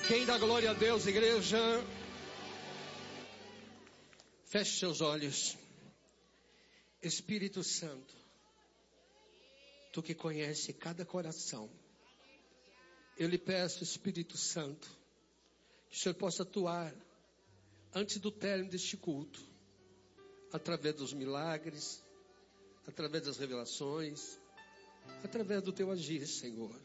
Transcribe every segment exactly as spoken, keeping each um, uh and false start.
Quem dá glória a Deus, igreja? Feche seus olhos. Espírito Santo, Tu que conhece cada coração, eu lhe peço, Espírito Santo, que o Senhor possa atuar antes do término deste culto, através dos milagres, através das revelações, através do Teu agir, Senhor.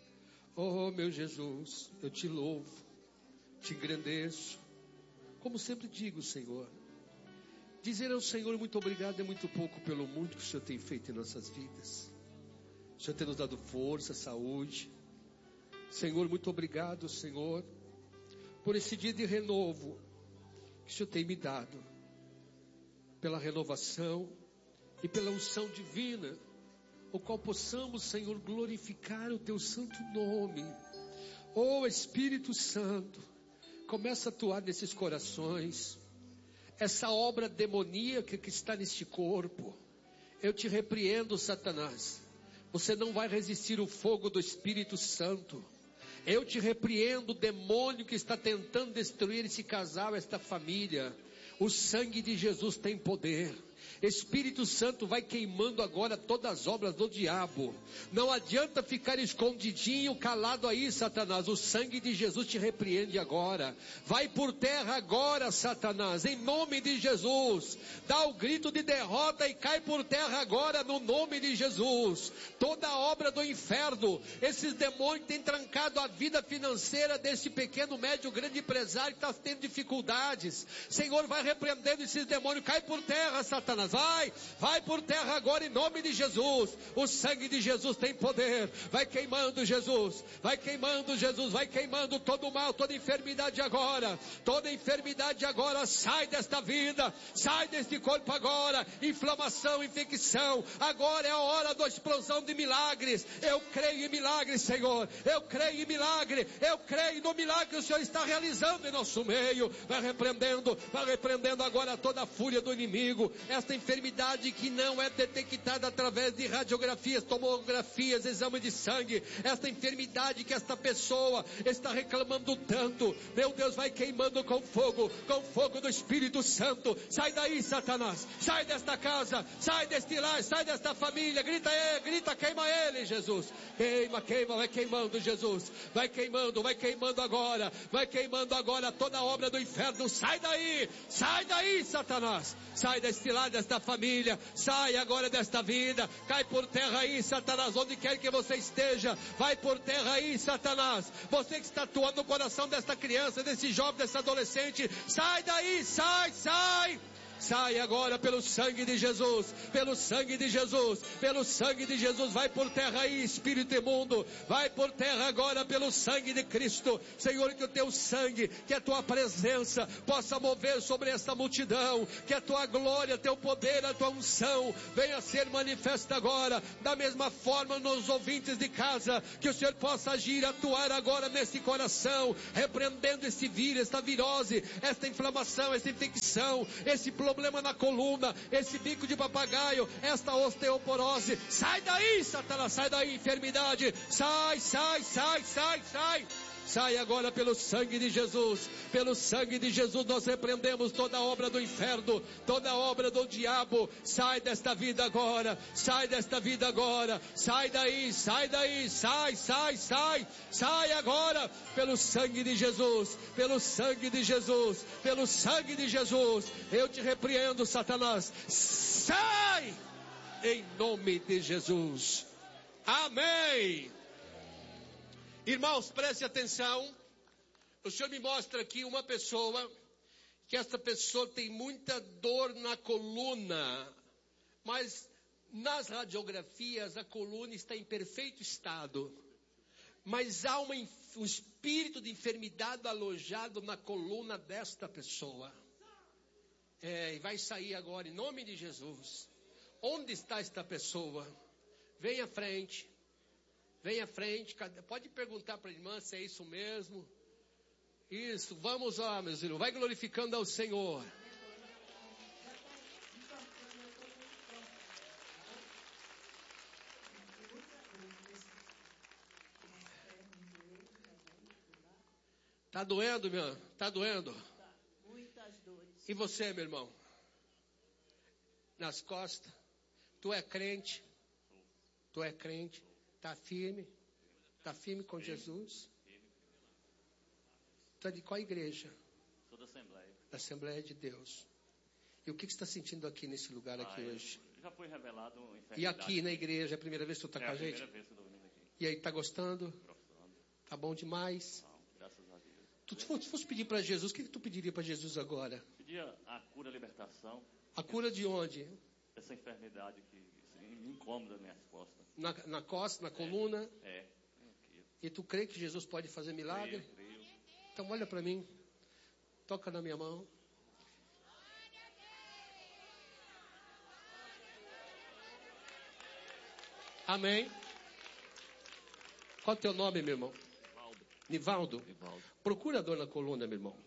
Oh, meu Jesus, eu Te louvo, Te engrandeço, como sempre digo, Senhor. Dizer ao Senhor muito obrigado é muito pouco pelo muito que o Senhor tem feito em nossas vidas. O Senhor tem nos dado força, saúde. Senhor, muito obrigado, Senhor, por esse dia de renovo que o Senhor tem me dado, pela renovação e pela unção divina, o qual possamos, Senhor, glorificar o Teu santo nome. Oh, Espírito Santo, começa a atuar nesses corações. Essa obra demoníaca que está neste corpo, eu te repreendo, Satanás. Você não vai resistir o fogo do Espírito Santo. Eu te repreendo, demônio que está tentando destruir esse casal, esta família. O sangue de Jesus tem poder. Espírito Santo vai queimando agora todas as obras do diabo. Não adianta ficar escondidinho, calado aí, Satanás. O sangue de Jesus te repreende agora. Vai por terra agora, Satanás, em nome de Jesus. Dá o grito de derrota e cai por terra agora, no nome de Jesus. Toda a obra do inferno, esses demônios têm trancado a vida financeira desse pequeno, médio, grande empresário que está tendo dificuldades. Senhor, vai repreendendo esses demônios. Cai por terra, Satanás. Vai, vai por terra agora em nome de Jesus. O sangue de Jesus tem poder. Vai queimando, Jesus. Vai queimando, Jesus. Vai queimando todo o mal, toda enfermidade agora. Toda enfermidade agora sai desta vida. Sai deste corpo agora. Inflamação, infecção. Agora é a hora da explosão de milagres. Eu creio em milagres, Senhor. Eu creio em milagre. Eu creio no milagre que o Senhor está realizando em nosso meio. Vai repreendendo, vai repreendendo agora toda a fúria do inimigo. Esta enfermidade que não é detectada através de radiografias, tomografias, exame de sangue. Esta enfermidade que esta pessoa está reclamando tanto. Meu Deus, vai queimando com fogo, com fogo do Espírito Santo. Sai daí, Satanás. Sai desta casa. Sai deste lar. Sai desta família. Grita aí, grita, queima ele, Jesus. Queima, queima, vai queimando, Jesus. Vai queimando, vai queimando agora. Vai queimando agora toda a obra do inferno. Sai daí. Sai daí, Satanás. Sai deste lar, desta família, sai agora desta vida, cai por terra aí, Satanás, onde quer que você esteja, vai por terra aí, Satanás, você que está atuando no coração desta criança, desse jovem, desse adolescente, sai daí, sai, sai, sai agora pelo sangue de Jesus, pelo sangue de Jesus, pelo sangue de Jesus, vai por terra aí, espírito imundo, vai por terra agora pelo sangue de Cristo, Senhor, que o teu sangue, que a tua presença possa mover sobre esta multidão, que a tua glória, teu poder, a tua unção venha ser manifesta agora, da mesma forma nos ouvintes de casa, que o Senhor possa agir, atuar agora nesse coração, repreendendo esse vírus, esta virose, esta inflamação, esta infecção, esse problema problema na coluna, esse bico de papagaio, esta osteoporose, sai daí, Satanás, sai daí, enfermidade, sai, sai, sai, sai, sai, sai agora pelo sangue de Jesus, pelo sangue de Jesus nós repreendemos toda a obra do inferno, toda a obra do diabo, sai desta vida agora, sai desta vida agora, sai daí, sai daí, sai, sai, sai, sai agora, pelo sangue de Jesus, pelo sangue de Jesus, pelo sangue de Jesus, eu te repreendo, Satanás, sai, em nome de Jesus, amém. Irmãos, preste atenção. O Senhor me mostra aqui uma pessoa, que essa pessoa tem muita dor na coluna, mas nas radiografias a coluna está em perfeito estado, mas há uma, um espírito de enfermidade alojado na coluna desta pessoa. É, e vai sair agora em nome de Jesus. Onde está esta pessoa? Vem à frente. Vem à frente, pode perguntar para a irmã se é isso mesmo. Isso, vamos lá, meus irmãos, vai glorificando ao Senhor. Tá doendo, meu irmão? Tá doendo? Tá. Muitas dores. E você, meu irmão? Nas costas? Tu é crente? Tu é crente? Tá firme? Tá firme com Jesus? Tu é de qual igreja? Sou da Assembleia. Da Assembleia de Deus. E o que, que você está sentindo aqui nesse lugar Ah, aqui eu- hoje? Já foi revelado uma enfermidade. E aqui na igreja, é a primeira vez que tu está É com a a gente? primeira vez que eu estou vindo aqui. E aí, tá gostando? Professando. Tá bom demais? Não, graças a Deus. Tu, se fosse- se fosse pedir para Jesus, o que, que tu pediria para Jesus agora? Pedia a cura, a libertação A cura de onde? dessa enfermidade que assim, me incomoda minhas costas. Na, na costa, na coluna? É. Aqui. E tu crê que Jesus pode fazer milagre? Creio, creio. Então olha para mim. Toca na minha mão. Amém. Qual é o teu nome, meu irmão? Nivaldo. Nivaldo. Nivaldo. Procura a dor na coluna, meu irmão.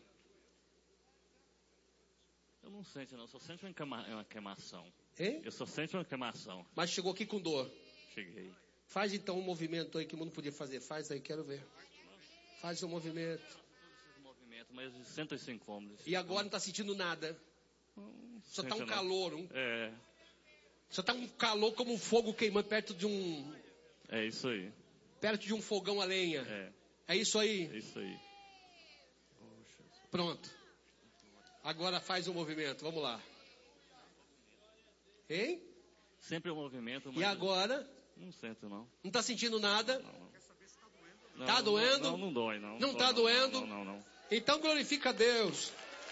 Eu não sinto, não. Eu só sinto uma, queima, uma queimação. Hein? Eu só sinto uma queimação. Mas chegou aqui com dor. Cheguei. Faz então um movimento aí que o mundo podia fazer. Faz aí, quero ver. Faz um movimento. Esse movimento, mas sinto esse incômodo. E agora não está sentindo nada. Não Só está sinto, um não. calor. Um, É, só está um calor como um fogo queimando perto de um, é isso aí. perto de um fogão a lenha. É, É isso aí. é isso aí. Pronto. Agora faz um movimento. Vamos lá. Hein? Sempre o movimento, mas E agora? não sinto, não. Não está sentindo nada? Não, não. Tá Não, doendo? Não, não dói, não. Não dói, tá doendo? Não, não, não. não. Então glorifica a Deus.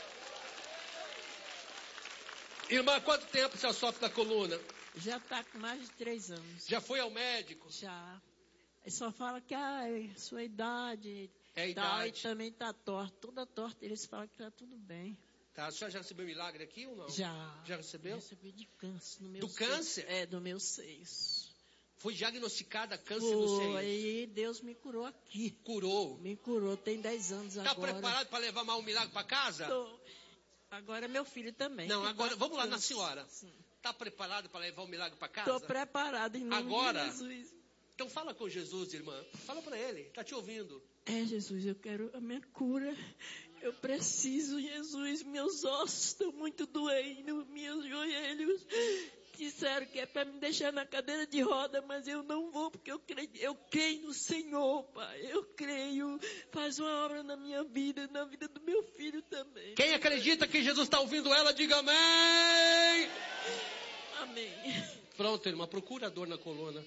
Irmã, quanto tempo você sofre da coluna? Já está com mais de três anos. Já foi ao médico? Já. Ele só fala que a sua idade. É a Tal, e idade. também está torta. Toda torta. Eles falam que está tudo bem. Tá, a senhora já recebeu milagre aqui ou não? Já. Já recebeu? Recebi de câncer no meu Do seio. câncer? É, do meu seio. Foi diagnosticada câncer no seio. Foi, e Deus me curou aqui. Curou. Me curou, tem dez anos Tá agora. preparado para levar mais um milagre para casa? Tô. Agora é meu filho também. Não, que agora, tá vamos lá com na câncer. senhora. Sim. Tá preparado para levar um milagre para casa? Tô preparado em nome Agora? de Jesus. Então fala com Jesus, irmã. Fala para ele, tá te ouvindo. É, Jesus, eu quero a minha cura. Eu preciso, Jesus. Meus ossos estão muito doendo, meus joelhos. Disseram que é para me deixar na cadeira de roda, mas eu não vou, porque eu creio, eu creio no Senhor, Pai. Eu creio. Faz uma obra na minha vida, na vida do meu filho também. Quem acredita que Jesus está ouvindo ela, diga amém. Amém. Pronto, irmã, procura a dor na coluna.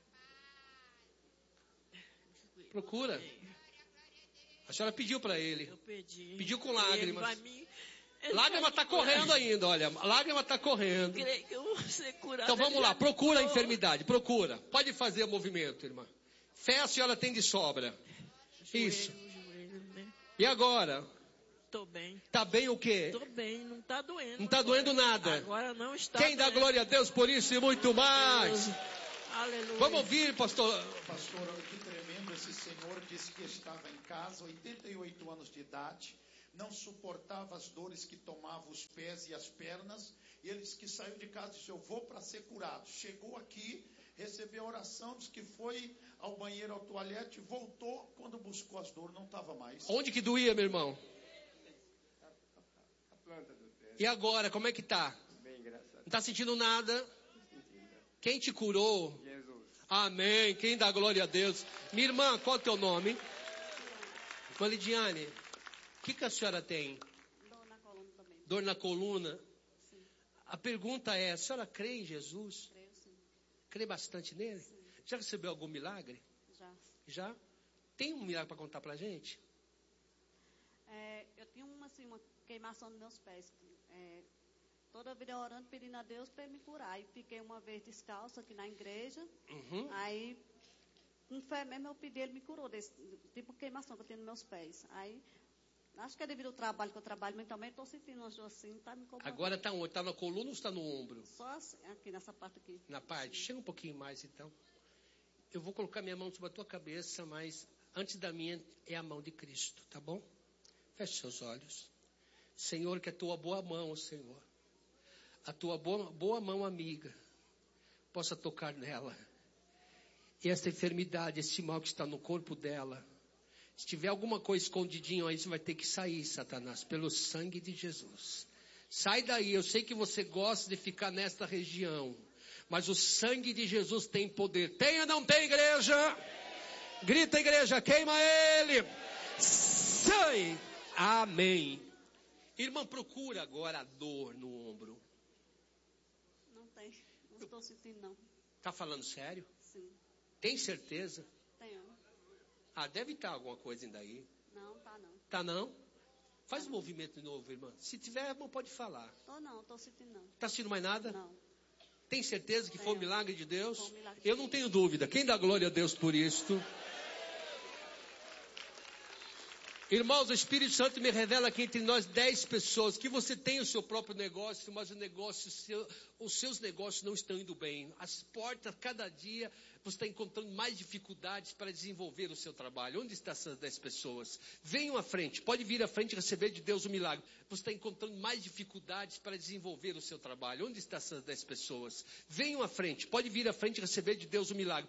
Procura. A senhora pediu para ele. Eu pedi. Pediu com Ele lágrimas. vai me- ele Lágrima vai está me curar. correndo ainda, olha. Lágrima está correndo. Creio que eu vou ser curado. Então vamos Ele lá, já me procura a curou. enfermidade, procura. Pode fazer o movimento, irmã. Fé a senhora tem de sobra. Isso. Joelho, joelho, né? E agora? Tô bem. Tá bem o quê? Tô bem, não tá doendo. Não tá agora. doendo nada. Agora não está Quem dá doendo. glória a Deus por isso e muito mais? Aleluia. Vamos ouvir, pastor. Pastor, olha que tremendo, esse senhor disse que estava em casa, oitenta e oito anos de idade, não suportava as dores que tomava os pés e as pernas, e ele disse que saiu de casa e disse, eu vou para ser curado. Chegou aqui, recebeu a oração, disse que foi ao banheiro, ao toalete, voltou, quando buscou as dores, não estava mais. Onde que doía, meu irmão? A planta do pé, E agora, como é que tá? bem engraçado. Não tá sentindo nada? Quem te curou? Jesus. Amém. Quem dá glória a Deus? Minha irmã, qual é o teu nome? Irmã Lidiane, o que, que a senhora tem? Dor na coluna também. Dor na coluna? Sim, A pergunta é, a senhora crê em Jesus? creio sim. Crê bastante nele? Sim. Já recebeu algum milagre? Já. Já? Tem um milagre para contar pra gente? É, eu tinha uma, assim, uma queimação nos meus pés. É, toda a vida orando, pedindo a Deus para ele me curar. E fiquei uma vez descalço aqui na igreja. Uhum. Aí, com fé mesmo, eu pedi, ele me curou desse tipo de queimação que eu tenho nos meus pés. Aí, acho que é devido ao trabalho que eu trabalho, mas também estou sentindo uma dor assim, está me incomodando. Agora está onde? Está na coluna ou está no ombro? Só assim, aqui, nessa parte aqui. Na parte? Chega um pouquinho mais então. Eu vou colocar minha mão sobre a tua cabeça, mas antes da minha é a mão de Cristo, tá bom? Feche seus olhos. Senhor, que a tua boa mão, Senhor, a tua boa, boa mão amiga, possa tocar nela. E esta enfermidade, esse mal que está no corpo dela, Se tiver alguma coisa escondidinho aí, você vai ter que sair, Satanás, pelo sangue de Jesus. Sai daí, eu sei que você gosta de ficar nesta região, mas o sangue de Jesus tem poder. Tem ou não tem, igreja? Grita, igreja, queima ele. Sai. Amém. Irmã, procura agora a dor no ombro. Não tem, não estou sentindo não. Está falando sério? Sim, Tem certeza? tenho. Ah, deve estar alguma coisa ainda aí. Não, tá não. Tá não? Faz um movimento de novo, irmã. Se tiver, a irmã pode falar. Tô não, tô sentindo não. Está sentindo mais nada? Não. Tem certeza que foi um Tenho. milagre de Deus? Foi um milagre de Eu não tenho dúvida. Quem dá glória a Deus por isto? Irmãos, o Espírito Santo me revela aqui entre nós dez pessoas que você tem o seu próprio negócio, mas o negócio seu, os seus negócios não estão indo bem. As portas, cada dia, você está encontrando mais dificuldades para desenvolver o seu trabalho. Onde estão essas dez pessoas? Venham à frente, pode vir à frente e receber de Deus o milagre. Você está encontrando mais dificuldades para desenvolver o seu trabalho. Onde estão essas dez pessoas? Venham à frente, pode vir à frente e receber de Deus o milagre.